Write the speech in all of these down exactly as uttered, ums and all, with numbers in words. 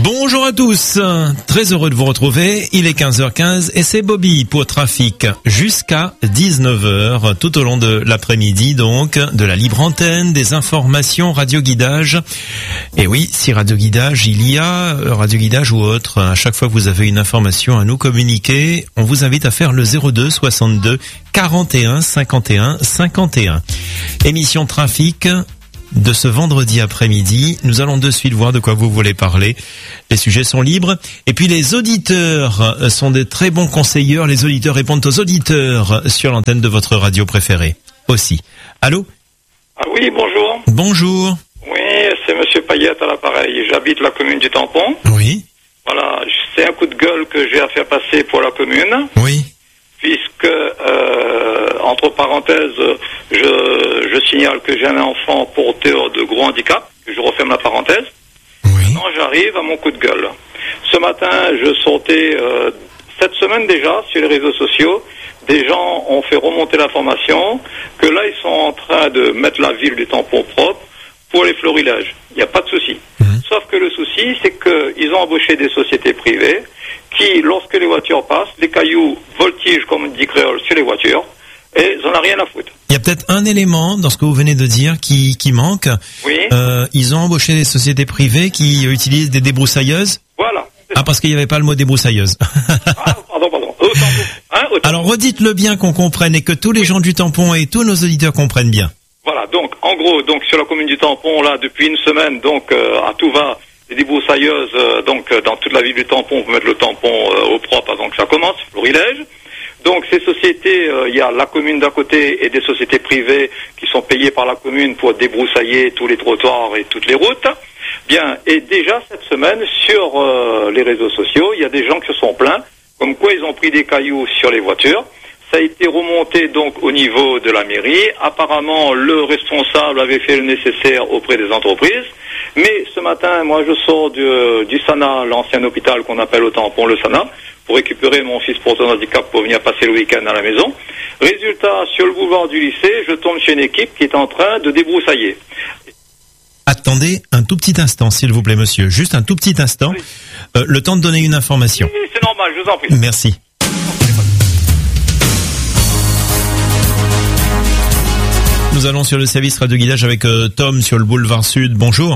Bonjour à tous, très heureux de vous retrouver, il est quinze heures quinze et c'est Bobby pour Trafic jusqu'à dix-neuf heures tout au long de l'après-midi donc, de la libre antenne, des informations, radio-guidage. Et oui, si radio-guidage il y a, radio-guidage ou autre, à chaque fois que vous avez une information à nous communiquer, on vous invite à faire le zéro deux soixante-deux quarante et un cinquante et un cinquante et un. Émission Trafic de ce vendredi après-midi. Nous allons de suite voir de quoi vous voulez parler. Les sujets sont libres. Et puis les auditeurs sont des très bons conseilleurs. Les auditeurs répondent aux auditeurs sur l'antenne de votre radio préférée aussi. Allô ? Ah oui, bonjour. Bonjour. Oui, c'est Monsieur Payette à l'appareil. J'habite la commune du Tampon. Oui. Voilà, c'est un coup de gueule que j'ai à faire passer pour la commune. Oui. Puisque, euh, entre parenthèses, je, je signale que j'ai un enfant porteur de gros handicap, que je referme la parenthèse. Oui. Maintenant, j'arrive à mon coup de gueule. Ce matin, je sortais, euh, cette semaine déjà, sur les réseaux sociaux, des gens ont fait remonter l'information que là, ils sont en train de mettre la ville du Tampon propre pour les florilages. Il n'y a pas de souci. Mmh. Sauf que le souci, c'est qu'ils ont embauché des sociétés privées qui, lorsque les voitures passent, les cailloux voltigent, comme dit Créole, sur les voitures, et ils n'en ont rien à foutre. Il y a peut-être un élément dans ce que vous venez de dire qui, qui manque. Oui. Euh, ils ont embauché des sociétés privées qui utilisent des débroussailleuses. Voilà. Ah, parce qu'il n'y avait pas le mot débroussailleuse. Ah, pardon, pardon. Autant, hein, autant. Alors, redites-le bien qu'on comprenne et que tous les gens du Tampon et tous nos auditeurs comprennent bien. Voilà, donc, en gros, donc, sur la commune du Tampon, là, depuis une semaine, donc, euh, à tout va, les débroussailleuses, euh, donc, euh, dans toute la ville du Tampon, pour mettre le tampon euh, au propre avant que ça commence, florilège. Donc, ces sociétés, il euh, y a la commune d'à côté et des sociétés privées qui sont payées par la commune pour débroussailler tous les trottoirs et toutes les routes. Bien, et déjà, cette semaine, sur euh, les réseaux sociaux, il y a des gens qui se sont plaints, comme quoi ils ont pris des cailloux sur les voitures. Ça a été remonté donc au niveau de la mairie. Apparemment, le responsable avait fait le nécessaire auprès des entreprises. Mais ce matin, moi, je sors du, du Sana, l'ancien hôpital qu'on appelle au Tampon le Sana, pour récupérer mon fils porteur de handicap pour venir passer le week-end à la maison. Résultat, sur le boulevard du lycée, je tombe chez une équipe qui est en train de débroussailler. Attendez un tout petit instant, s'il vous plaît, monsieur. Juste un tout petit instant. Oui. Euh, le temps de donner une information. Oui, c'est normal, je vous en prie. Merci. Nous allons sur le service radio-guidage avec euh, Tom sur le boulevard Sud. Bonjour.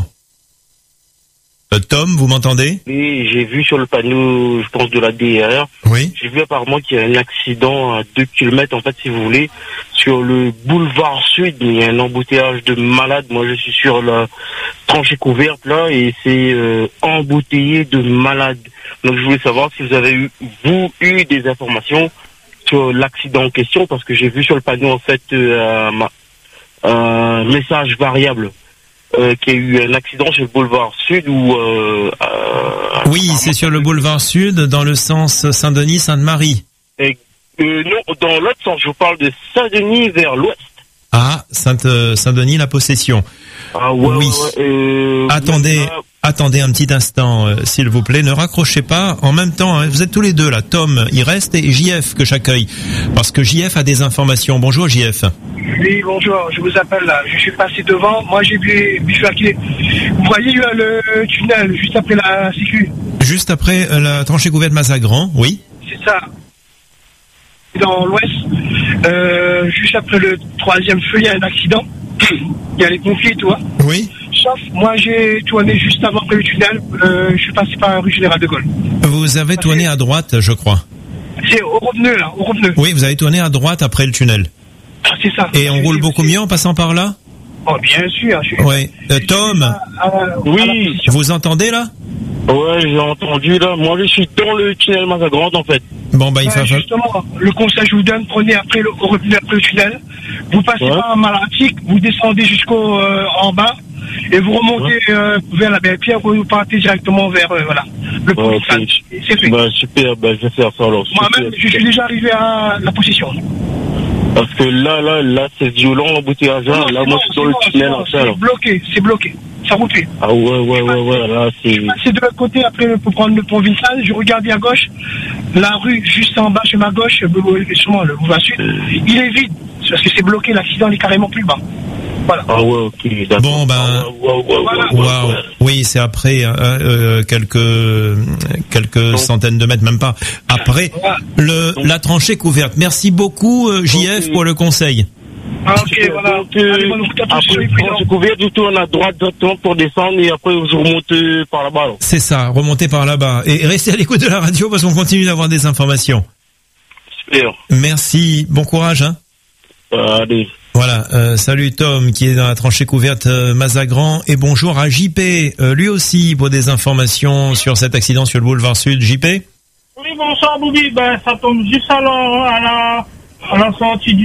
Euh, Tom, vous m'entendez ? Oui, j'ai vu sur le panneau, je pense, de la D R R. Oui. J'ai vu apparemment qu'il y a un accident à deux kilomètres, en fait, si vous voulez, sur le boulevard Sud. Il y a un embouteillage de malades. Moi, je suis sur la tranchée couverte, là, et c'est euh, embouteillé de malades. Donc, je voulais savoir si vous avez eu, vous, eu des informations sur l'accident en question, parce que j'ai vu sur le panneau, en fait, euh, un message variable. Euh, qu'il y a eu un accident sur le boulevard Sud ou euh, euh, oui, c'est sur le boulevard Sud, dans le sens Saint-Denis-Sainte-Marie. Et, euh, non, dans l'autre sens, je vous parle de Saint-Denis vers l'ouest. Ah, Sainte, Saint-Denis, la Possession. Ah ouais, oui. Ouais, euh, attendez, ouais, attendez un petit instant, euh, s'il vous plaît. Ne raccrochez pas en même temps. Hein, vous êtes tous les deux là. Tom, il reste, et J F que j'accueille. Parce que J F a des informations. Bonjour J F. Oui, bonjour, je vous appelle là. Je suis passé devant. Moi, j'ai bifurqué. Vous voyez le, le tunnel juste après la Sécu. Juste après euh, la tranchée couverte Mazagran, oui. C'est ça. Dans l'ouest, euh, juste après le troisième feu, il y a un accident. Il y a les pompiers et tout. Hein. Oui. Sauf, moi, j'ai tourné juste avant après le tunnel. Euh, je suis passé par la rue Général de Gaulle. Vous avez Parce tourné que... à droite, je crois. C'est au revenu, là, au revenu. Oui, vous avez tourné à droite après le tunnel. C'est ça. Et on roule beaucoup mieux en passant par là ? Oh, bien sûr. Je... Oui. Euh, Tom, à, à, oui. à vous entendez là ? Ouais, j'ai entendu là. Moi, je suis dans le tunnel Mazagran, en fait. Bon, bah, il ouais, faut... Justement, le conseil que je vous donne, prenez après le, au revenu après le tunnel. Vous passez ouais. par un Malartic, vous descendez jusqu'au euh, en bas et vous remontez ouais. euh, vers la Belle Pierre, vous partez directement vers euh, voilà le ouais, okay. C'est fait. Bah, super, bah, je vais faire ça alors. Moi-même, je suis déjà arrivé à la position. Parce que là, là, là, c'est violent l'embouteillage. Là, là, moi, je suis dans le tunnel en ça. C'est bloqué, c'est bloqué. Ça roule plus. Ah ouais, ouais, ouais, ouais, là, c'est... C'est de l'autre côté, après, pour prendre le pont Vincent, je regardais à gauche, la rue juste en bas, chez ma gauche, sûrement le boulevard Sud, il est vide, parce que c'est bloqué, l'accident est carrément plus bas. Voilà. Ah ouais, ok, d'accord. Bon, ben, Ah, ouais, ouais, ouais, voilà. ouais, ouais, waouh. ouais. Oui, c'est après euh, euh, quelques quelques Donc, centaines de mètres, même pas. Après Voilà. le la tranchée couverte. Merci beaucoup euh, J F Donc, pour le conseil. Ah, ok, voilà. Donc, euh, Allez, bonne route à tous, après, soyez quand prudents. je couvert du tourne à droite directement pour descendre et après je remonte euh, par là-bas. alors. C'est ça, remontez par là-bas et restez à l'écoute de la radio parce qu'on continue d'avoir des informations. Super. Merci, bon courage. Hein. Euh, allez. Voilà, euh, salut Tom qui est dans la tranchée couverte euh, Mazagran et bonjour à J P, euh, lui aussi pour des informations sur cet accident sur le boulevard Sud. J P. Oui, bonsoir Boubi, ben, ça tombe juste à la, à la, à la sortie du